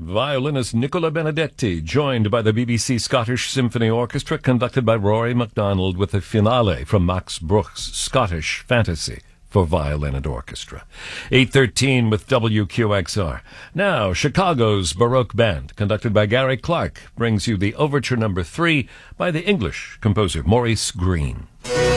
violinist Nicola Benedetti, joined by the BBC Scottish Symphony Orchestra, conducted by Rory MacDonald, with a finale from Max Bruch's Scottish Fantasy for violin and orchestra. 8:13 with WQXR. Now, Chicago's Baroque Band, conducted by Gary Clark, brings you the Overture No. 3 by the English composer Maurice Greene.